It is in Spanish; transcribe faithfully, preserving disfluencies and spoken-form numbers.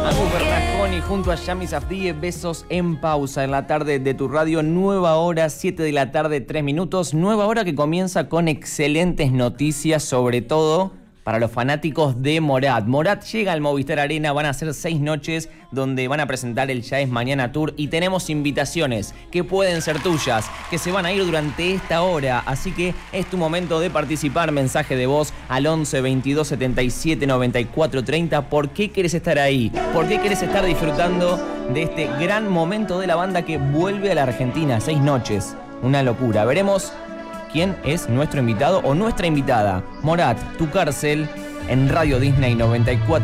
Agus Bernasconi junto a Yami Safdie, besos en pausa en la tarde de tu radio. Nueva hora, siete de la tarde, tres minutos. Nueva hora que comienza con excelentes noticias, sobre todo para los fanáticos de Morat. Morat llega al Movistar Arena, van a ser seis noches donde van a presentar el Ya es Mañana Tour y tenemos invitaciones que pueden ser tuyas, que se van a ir durante esta hora, así que es tu momento de participar. Mensaje de voz al once veintidós setenta y siete noventa y cuatro treinta. ¿Por qué querés estar ahí? ¿Por qué querés estar disfrutando de este gran momento de la banda que vuelve a la Argentina? Seis noches, una locura. Veremos quién es nuestro invitado o nuestra invitada. Morat, Tu Cárcel, en Radio Disney noventa y cuatro.